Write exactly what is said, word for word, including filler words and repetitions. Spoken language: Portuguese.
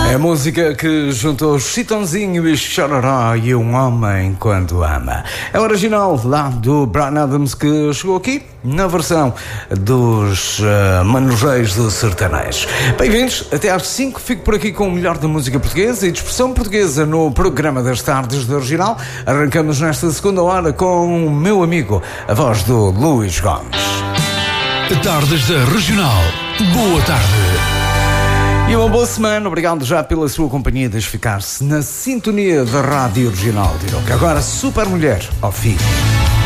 É a música que juntou Chitãozinho e Chororó e Um Homem Quando Ama. É o original lá do Bryan Adams que chegou aqui na versão dos uh, Manos Reis do Sertanejo. Bem-vindos, até às cinco fico por aqui com o melhor da música portuguesa e de expressão portuguesa no programa das tardes do Original. Arrancamos nesta segunda hora com o meu amigo, a voz do Luís Gomes. Tardes da Regional. Boa tarde. E uma boa semana, obrigado já pela sua companhia de ficar-se na sintonia da Rádio Regional de Iroca. Agora, Super Mulher, ao fim.